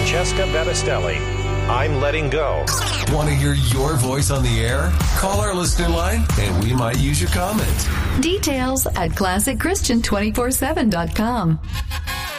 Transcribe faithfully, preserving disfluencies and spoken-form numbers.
Francesca Battistelli. I'm letting go. Want to hear your voice on the air? Call our listener line and we might use your comment. Details at classic christian two four seven dot com.